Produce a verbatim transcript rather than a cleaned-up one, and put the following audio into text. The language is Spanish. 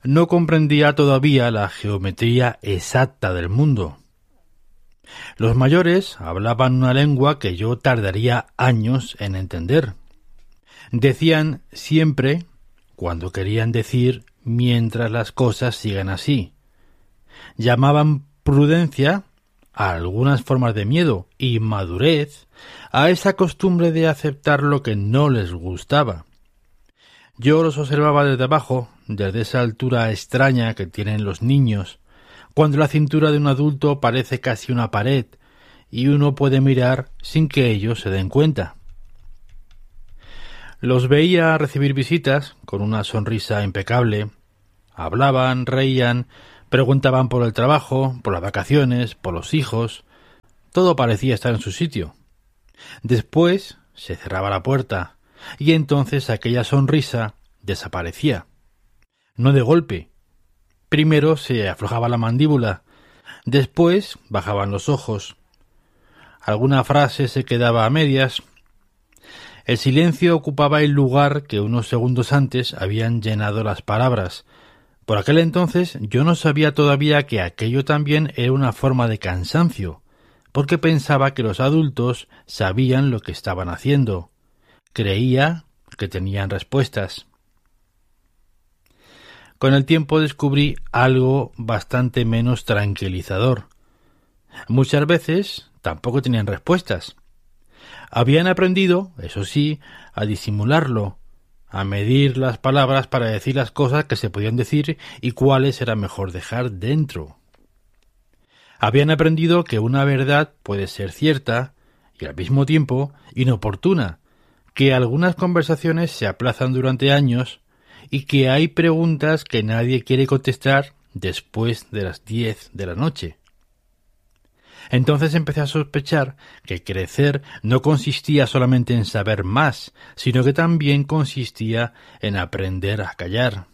no comprendía todavía la geometría exacta del mundo. Los mayores hablaban una lengua que yo tardaría años en entender. Decían siempre, cuando querían decir mientras las cosas sigan así. Llamaban prudencia a algunas formas de miedo y madurez a esa costumbre de aceptar lo que no les gustaba. Yo los observaba desde abajo, desde esa altura extraña que tienen los niños, cuando la cintura de un adulto parece casi una pared y uno puede mirar sin que ellos se den cuenta. Los veía recibir visitas con una sonrisa impecable. Hablaban, reían, preguntaban por el trabajo, por las vacaciones, por los hijos. Todo parecía estar en su sitio. Después se cerraba la puerta y entonces aquella sonrisa desaparecía. No de golpe. Primero se aflojaba la mandíbula, después bajaban los ojos. Alguna frase se quedaba a medias. El silencio ocupaba el lugar que unos segundos antes habían llenado las palabras. Por aquel entonces yo no sabía todavía que aquello también era una forma de cansancio, porque pensaba que los adultos sabían lo que estaban haciendo. Creía que tenían respuestas. Con el tiempo descubrí algo bastante menos tranquilizador. Muchas veces tampoco tenían respuestas. Habían aprendido, eso sí, a disimularlo, a medir las palabras para decir las cosas que se podían decir y cuáles era mejor dejar dentro. Habían aprendido que una verdad puede ser cierta y al mismo tiempo inoportuna, que algunas conversaciones se aplazan durante años y que hay preguntas que nadie quiere contestar después de las diez de la noche. Entonces empecé a sospechar que crecer no consistía solamente en saber más, sino que también consistía en aprender a callar.